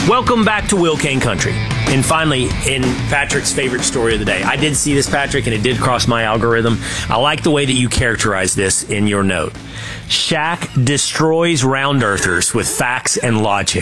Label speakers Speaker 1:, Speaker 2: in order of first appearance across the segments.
Speaker 1: Welcome back to Will Kane Country. And finally, in Patrick's favorite story of the day. I did see this, Patrick, and it did cross my algorithm. I like the way that you characterize this in your note. Shaq destroys round earthers with facts and logic.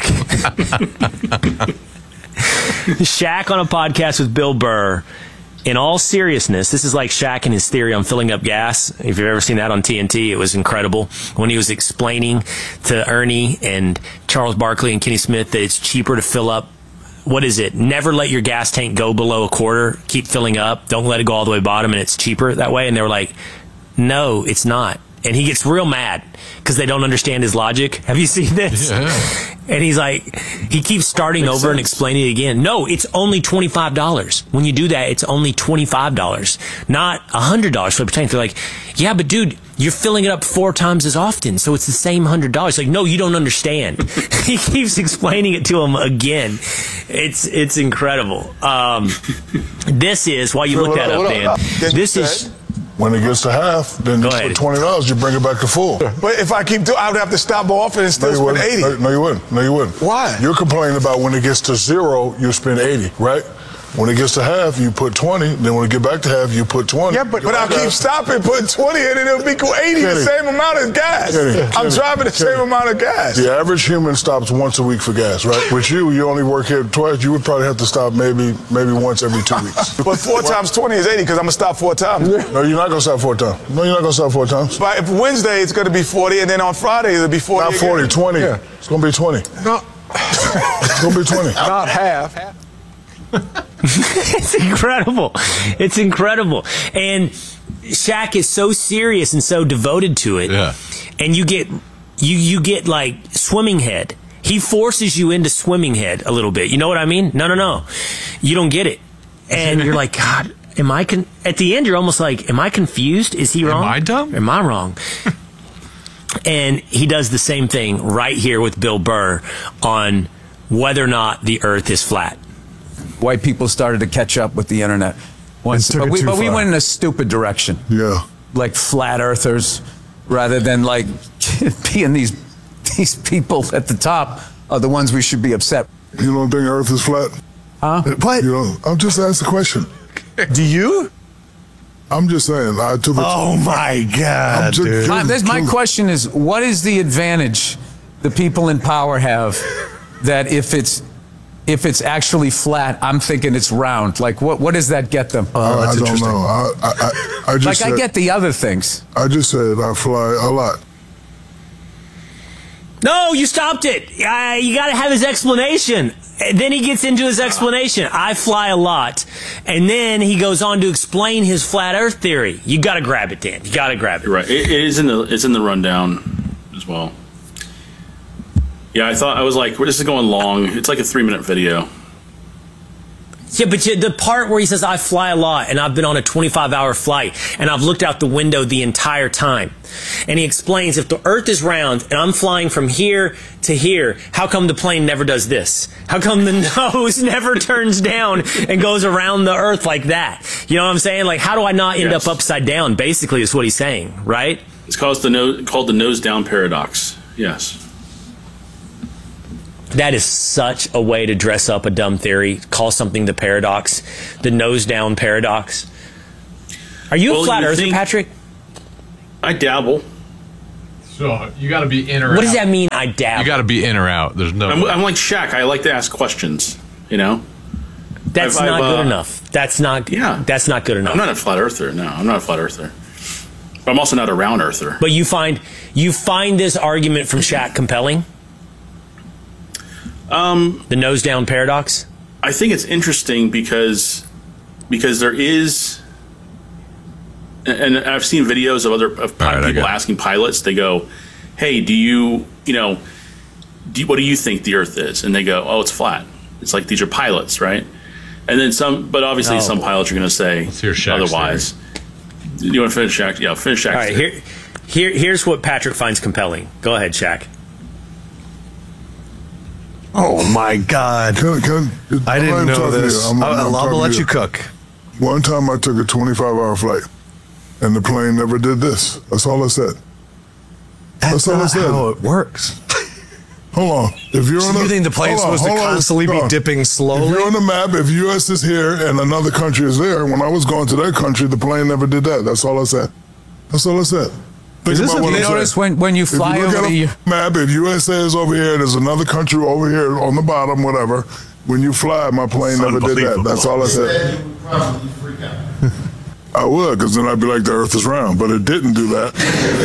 Speaker 1: Shaq on a podcast with Bill Burr. In all seriousness, this is like Shaq and his theory on filling up gas. If you've ever seen that on TNT, it was incredible. When he was explaining to Ernie and Charles Barkley and Kenny Smith that it's cheaper to fill up, what is it? Never let your gas tank go below a quarter. Keep filling up. Don't let it go all the way bottom, and it's cheaper that way. And they were like, no, it's not. And he gets real mad because they don't understand his logic. Have you seen this? Yeah. And he's like, he keeps starting over and explaining it again. No, it's only $25. When you do that, it's only $25, not $100 for the tank. They're like, yeah, but dude, you're filling it up 4 times as often, so it's the same $100. Like, no, you don't understand. He keeps explaining it to him again. It's incredible. This is, while you look that up, Dan, this is...
Speaker 2: When it gets to half, then you put $20, you bring it back to full.
Speaker 3: But if I keep doing, I would have to stop off and still spend 80.
Speaker 2: No, you wouldn't. No, you wouldn't.
Speaker 3: Why?
Speaker 2: You're complaining about when it gets to 0, you spend 80, right? When it gets to half, you put 20. Then when it get back to half, you put 20.
Speaker 3: Yeah, but I keep stopping, putting 20 in, and it'll be 80, the same amount of gas. I'm driving the same amount of gas.
Speaker 2: The average human stops once a week for gas, right? With you only work here twice. You would probably have to stop maybe once every 2 weeks.
Speaker 3: But 4 times 20 is 80 because I'm going to stop 4 times.
Speaker 2: No, you're not going to stop 4 times. No, you're not going to stop 4 times.
Speaker 3: But if Wednesday, it's going to be 40, and then on Friday, it'll be 40
Speaker 2: Not 40, 20. Yeah. It's going to be 20.
Speaker 3: No.
Speaker 2: It's going to be 20.
Speaker 3: Not half.
Speaker 1: It's incredible. It's incredible. And Shaq is so serious and so devoted to it. Yeah. And you get like swimming head. He forces you into swimming head a little bit. You know what I mean? No. You don't get it. And you're like, God, at the end, you're almost like, am I confused? Is he wrong?
Speaker 4: Am I dumb?
Speaker 1: Am I wrong? And he does the same thing right here with Bill Burr on whether or not the earth is flat.
Speaker 5: White people started to catch up with the internet. But we went in a stupid direction.
Speaker 2: Yeah.
Speaker 5: Like flat earthers, rather than like being these people at the top are the ones we should be upset.
Speaker 2: You don't think Earth is flat?
Speaker 5: Huh?
Speaker 2: What? I'm just asking the question.
Speaker 3: Do you?
Speaker 2: I'm just saying.
Speaker 3: Oh my God, dude.
Speaker 5: My question is, what is the advantage the people in power have that if it's actually flat, I'm thinking it's round? Like, what does that get them?
Speaker 2: I don't know. I just
Speaker 5: I get the other things.
Speaker 2: I just said I fly a lot.
Speaker 1: No, you stopped it. You got to have his explanation. And then he gets into his explanation. I fly a lot. And then he goes on to explain his flat earth theory. You got to grab it, Dan. You got to grab it.
Speaker 6: You're right. It's in the rundown as well. Yeah, I was like, this is going long. It's like a 3-minute video.
Speaker 1: Yeah, but the part where he says, I fly a lot, and I've been on a 25-hour flight, and I've looked out the window the entire time. And he explains, if the earth is round, and I'm flying from here to here, how come the plane never does this? How come the nose never turns down and goes around the earth like that? You know what I'm saying? Like, how do I not end up upside down, basically, is what he's saying, right?
Speaker 6: It's called the nose down paradox. Yes.
Speaker 1: That is such a way to dress up a dumb theory. Call something the paradox, the nose down paradox. Are you a flat earther, Patrick?
Speaker 6: I dabble.
Speaker 4: So you got to be in or out.
Speaker 1: What does that mean? I dabble.
Speaker 4: You got to be in or out. There's no.
Speaker 6: I'm like Shaq. I like to ask questions. You know.
Speaker 1: That's not good enough. That's not. Yeah. That's not good enough.
Speaker 6: I'm not a flat earther. No, I'm not a flat earther. But I'm also not a round earther.
Speaker 1: But you find this argument from Shaq compelling? The nose down paradox?
Speaker 6: I think it's interesting because there is, and I've seen videos of people asking pilots. They go, "Hey, what do you think the Earth is?" And they go, "Oh, it's flat." It's like, these are pilots, right? And then some pilots are going to say otherwise. You want to finish Shaq? Yeah, finish Shaq.
Speaker 1: All right, here's what Patrick finds compelling. Go ahead, Shaq.
Speaker 3: Oh my God! I didn't know this. I'll let you cook.
Speaker 2: One time I took a 25-hour flight, and the plane never did this. That's all I said.
Speaker 3: That's all I said. How it works.
Speaker 2: Hold on. If you're
Speaker 7: you think the plane's supposed to constantly be dipping slowly?
Speaker 2: If you're on the map, if U.S. is here and another country is there, when I was going to that country, the plane never did that. That's all I said. Think about what
Speaker 5: you notice when you fly over the
Speaker 2: map, if USA is over here, there's another country over here on the bottom, whatever. When you fly, my plane never did that. That's all I said.
Speaker 8: You would probably freak out.
Speaker 2: I would, because then I'd be like, the earth is round. But it didn't do that.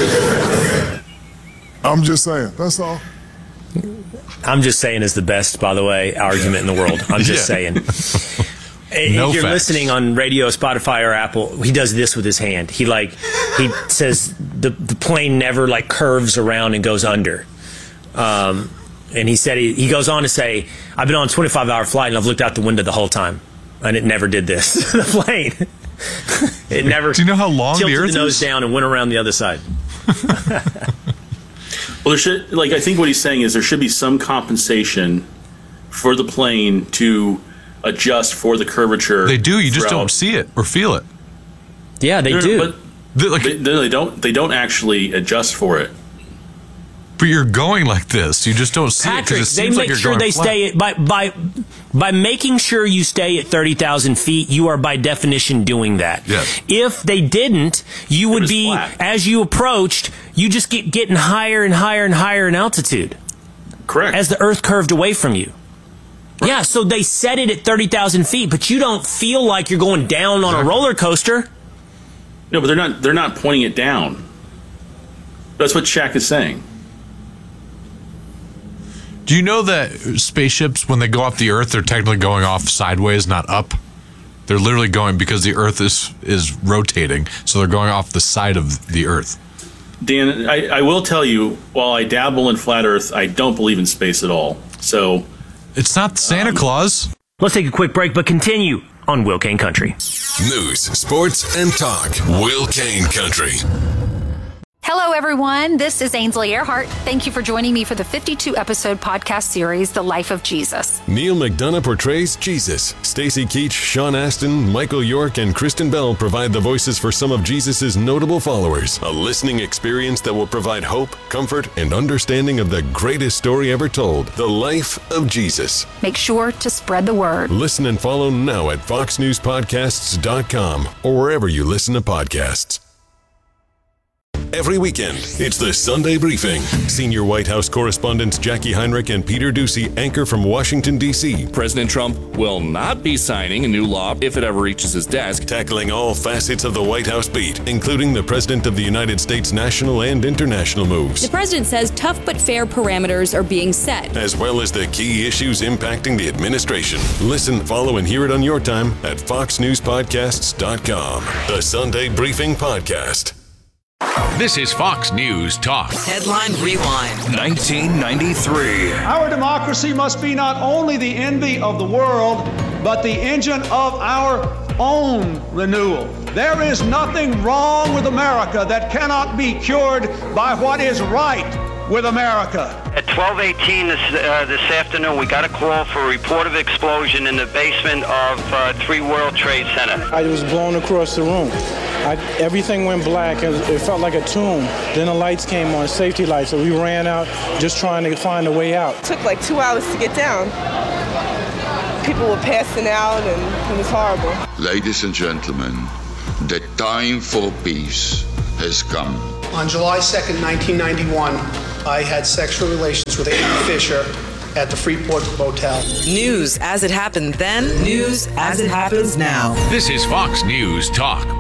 Speaker 2: I'm just saying. That's all.
Speaker 1: I'm just saying is the best, by the way, argument in the world. I'm just saying. If you're listening on radio, Spotify, or Apple, he does this with his hand. He says the plane never curves around and goes under. And he said he goes on to say, I've been on a 25-hour flight and I've looked out the window the whole time, and it never did this. The plane, it never.
Speaker 4: Do you know how long the Earth is?
Speaker 1: Tilted the nose down and went around the other side.
Speaker 6: Well, there should, I think what he's saying is there should be some compensation for the plane to adjust for the curvature.
Speaker 4: They do. You just don't see it or feel it.
Speaker 1: Yeah, they do.
Speaker 6: But they don't. They don't actually adjust for it.
Speaker 4: But you're going like this. You just don't see
Speaker 1: Patrick,
Speaker 4: it. They make
Speaker 1: sure they stay by making sure you stay at 30,000 feet. You are by definition doing that.
Speaker 4: Yes.
Speaker 1: If they didn't, you would be flat. As you approached. You just getting higher and higher and higher in altitude.
Speaker 6: Correct.
Speaker 1: As the Earth curved away from you. Right. Yeah. So they set it at 30,000 feet, but you don't feel like you're going down on a roller coaster.
Speaker 6: No, but they're not pointing it down. That's what Shaq is saying.
Speaker 4: Do you know that spaceships, when they go off the Earth, they're technically going off sideways, not up? They're literally going because the Earth is rotating, so they're going off the side of the Earth.
Speaker 6: Dan, I will tell you, while I dabble in flat Earth, I don't believe in space at all. So
Speaker 4: it's not Santa Claus.
Speaker 1: Let's take a quick break, but continue on Will Kane Country.
Speaker 9: News, sports, and talk. Will Kane Country.
Speaker 10: Hello, everyone. This is Ainsley Earhart. Thank you for joining me for the 52-episode podcast series, The Life of Jesus.
Speaker 9: Neil McDonough portrays Jesus. Stacey Keach, Sean Astin, Michael York, and Kristen Bell provide the voices for some of Jesus' notable followers. A listening experience that will provide hope, comfort, and understanding of the greatest story ever told, The Life of Jesus.
Speaker 10: Make sure to spread the word.
Speaker 9: Listen and follow now at foxnewspodcasts.com or wherever you listen to podcasts. Every weekend, it's the Sunday Briefing. Senior White House correspondents Jackie Heinrich and Peter Doocy anchor from Washington, D.C.
Speaker 11: President Trump will not be signing a new law if it ever reaches his desk.
Speaker 9: Tackling all facets of the White House beat, including the President of the United States' national and international moves.
Speaker 12: The President says tough but fair parameters are being set,
Speaker 9: as well as the key issues impacting the administration. Listen, follow, and hear it on your time at foxnewspodcasts.com. The Sunday Briefing Podcast.
Speaker 13: This is Fox News Talk.
Speaker 14: Headline Rewind.
Speaker 13: 1993.
Speaker 15: Our democracy must be not only the envy of the world, but the engine of our own renewal. There is nothing wrong with America that cannot be cured by what is right with America.
Speaker 16: At 12:18 this afternoon, we got a call for a report of explosion in the basement of 3 World Trade Center.
Speaker 17: I was blown across the room. Everything went black. It felt like a tomb. Then the lights came on, safety lights, so we ran out just trying to find a way out.
Speaker 18: It took like 2 hours to get down. People were passing out, and it was horrible.
Speaker 19: Ladies and gentlemen, the time for peace has come.
Speaker 20: On July 2nd, 1991, I had sexual relations with Amy Fisher at the Freeport Motel.
Speaker 14: News as it happened then, news as it happens now.
Speaker 13: This is Fox News Talk.